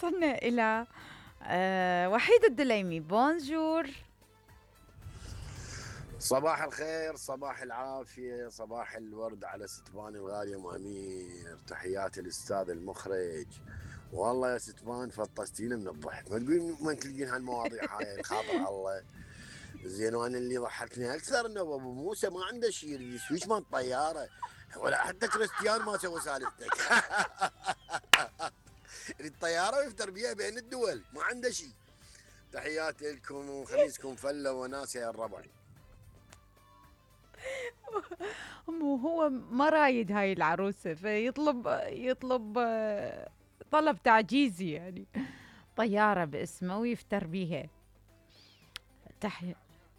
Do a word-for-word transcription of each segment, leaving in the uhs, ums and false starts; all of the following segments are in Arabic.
وصلنا إلى آه وحيد الدليمي. بونجور. صباح الخير، صباح العافية، صباح الورد على ستبان الغالية ام امير. تحياتي الاستاذ المخرج. والله يا ستبان فطستينا من الضحك، ما تقولين ما تلقين هالمواضيع هاي الخاطر الله. زين، وانا اللي ضحكني اكثر انه ابو موسى ما عنده شيء يريد يسويش مال الطياره، ولا حتى كريستيان ما سوى سالفتك. الطياره ويفتر بيها بين الدول، ما عنده شيء. تحياتي لكم وخميسكم فله وناس يا الربع. هو ما رايد هاي العروسة فيطلب يطلب آه، طلب تعجيزي يعني طيارة باسمه ويفتر بيها. تحية.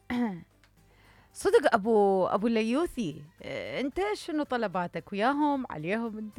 صدق ابو ابو ليوثي، آه، انت شنو طلباتك وياهم عليهم انت؟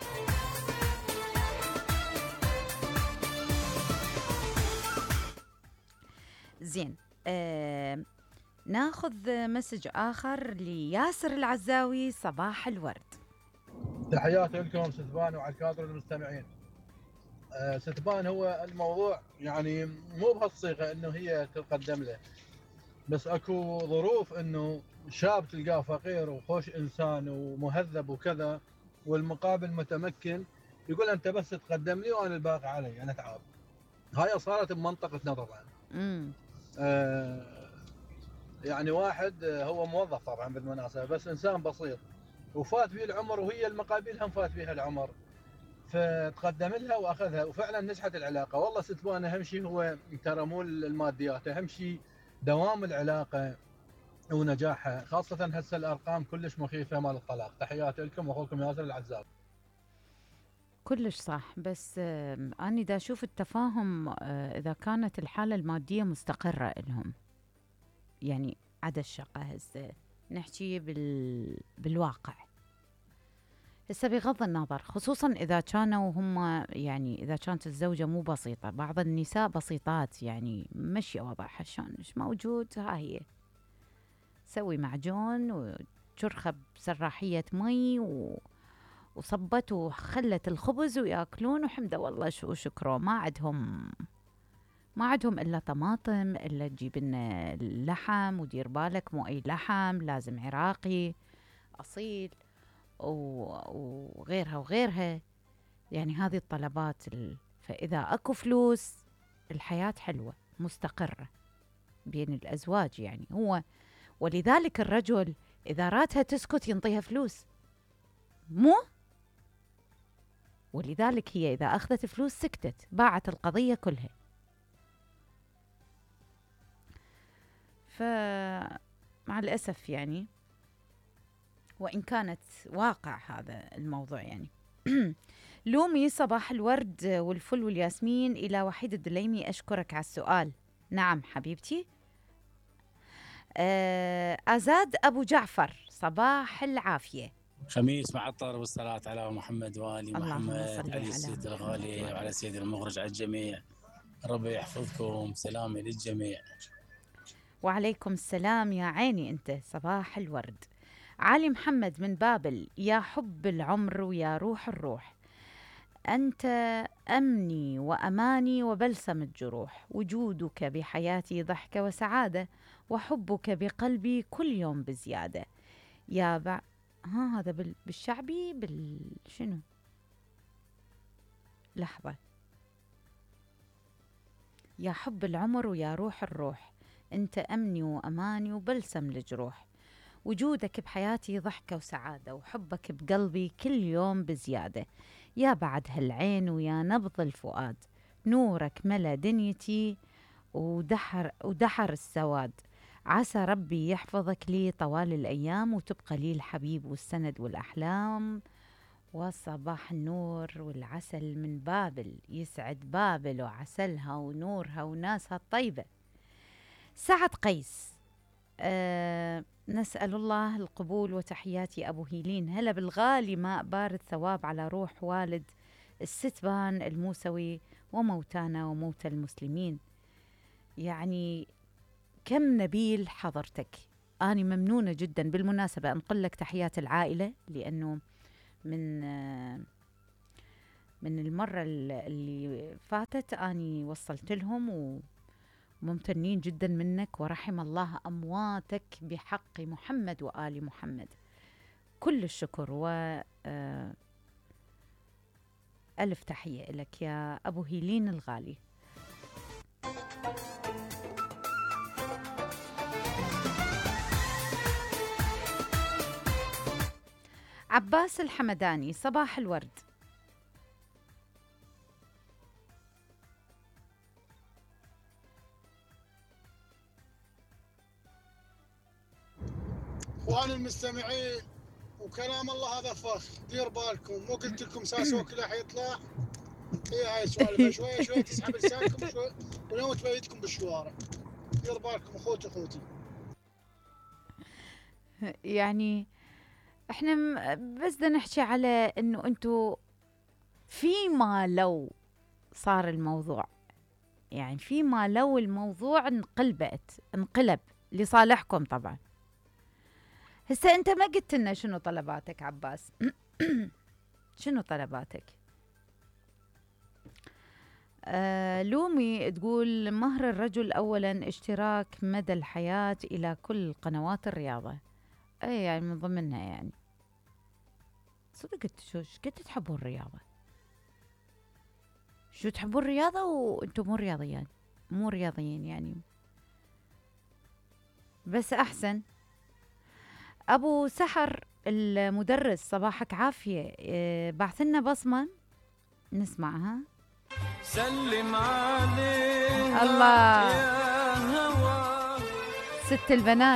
زين. آه ناخذ مسج آخر لياسر العزاوي. صباح الورد. تحياتي لكم ستبان وعلى الكادر المستمعين. أه ستبان، هو الموضوع يعني مو بهالصيغه انه هي تقدم له، بس اكو ظروف انه شاب تلقاه فقير وخوش انسان ومهذب وكذا، والمقابل متمكن، يقول انت بس تقدم لي وانا الباقي علي، انا اتعب. هاي صارت بمنطقتنا طبعا. امم أه يعني واحد هو موظف طبعا بالمناسبه، بس انسان بسيط وفات فيه العمر، وهي المقابل هم فات فيها العمر، فتقدم لها واخذها وفعلا نجحت العلاقه. والله ستبان اهم شيء هو ترى مو الماديات، اهم شيء دوام العلاقه ونجاحها، خاصه هسه الارقام كلش مخيفه مال الطلاق. تحياتي لكم واخوكم ياسر العزاب. كلش صح، بس آه أنا دا أشوف التفاهم آه إذا كانت الحالة المادية مستقرة إلهم، يعني عدا الشقة. هسه نحكي بال... بالواقع. هسه بغض النظر، خصوصا إذا كانوا هم، يعني إذا كانت الزوجة مو بسيطة. بعض النساء بسيطات يعني مشي وضعها، شلون مش موجود ها هي سوي معجون وشرخة بسراحية مي و... وصبت وخلت الخبز وياكلون وحمده والله شو شكره. ما عندهم ما عندهم إلا طماطم، إلا تجيب لنا اللحم، ودير بالك مو أي لحم، لازم عراقي أصيل و- وغيرها وغيرها. يعني هذه الطلبات ال... فإذا أكو فلوس الحياة حلوة مستقرة بين الأزواج. يعني هو ولذلك الرجل إذا راتها تسكت ينطيها فلوس، مو ولذلك هي إذا أخذت فلوس سكتت، باعت القضية كلها. فمع الأسف يعني، وإن كانت واقع هذا الموضوع يعني. لومي. صباح الورد والفل والياسمين إلى وحيد الدليمي. أشكرك على السؤال. نعم حبيبتي. آه أزاد أبو جعفر. صباح العافية. خميس معطر والصلاة على محمد وآل اللهم محمد، صل علي على السيد محمد الغالي وآل. وعلى سيد المخرج، على الجميع. ربي يحفظكم، سلامي للجميع. وعليكم السلام يا عيني أنت. صباح الورد. علي محمد من بابل. يا حب العمر ويا روح الروح، أنت أمني وأماني وبلسم الجروح، وجودك بحياتي ضحكة وسعادة، وحبك بقلبي كل يوم بزيادة. يا بع... ها هذا بال... بالشعبي بال شنو؟ لحظة. يا حب العمر ويا روح الروح، أنت أمني وأماني وبلسم الجروح، وجودك بحياتي ضحكة وسعادة، وحبك بقلبي كل يوم بزيادة. يا بعد هالعين ويا نبض الفؤاد، نورك ملا دنيتي ودحر, ودحر السواد. عسى ربي يحفظك لي طوال الأيام، وتبقى لي الحبيب والسند والأحلام. وصباح النور والعسل من بابل، يسعد بابل وعسلها ونورها وناسها الطيبة. سعد قيس. أه نسأل الله القبول، وتحياتي أبو هيلين. هلا بالغالي ماء بارد ثواب على روح والد الستبان الموسوي وموتانا وموتى المسلمين. يعني كم نبيل حضرتك. أنا ممنونة جدا بالمناسبة، أنقل لك تحيات العائلة، لأنه من آه من المرة ال- اللي فاتت أني وصلت لهم، وممتنين جدا منك، ورحم الله أمواتك بحق محمد وآل محمد. كل الشكر و آه، ألف تحية لك يا أبو هيلين الغالي. عباس الحمداني، صباح الورد. اخواني المستمعين، وكلام الله هذا فخ، دير بالكم. مو قلت لكم ساسو كله حيطلع؟ هي هاي سوالف، شويه شويه تسحب لسانكم شوي ولو تبيتكم بالشوارع. دير بالكم اخوتي اخوتي. يعني احنا م- بس بدنا نحكي على انه انتو فيما لو صار الموضوع، يعني فيما لو الموضوع انقلبت انقلب لصالحكم طبعا. هسه انت ما قلت لنا شنو طلباتك عباس. شنو طلباتك؟ آه لومي تقول مهر الرجل اولا اشتراك مدى الحياة الى كل قنوات الرياضة. اي يعني من ضمنها يعني. صدقت شو قد تحبون الرياضة؟ شو تحبون الرياضة وانتم مو رياضيين؟ مو رياضيين يعني. بس احسن. ابو سحر المدرس، صباحك عافية. إيه، بعث لنا بصمة نسمعها. سلم عليها الله يا هوا ست البنات.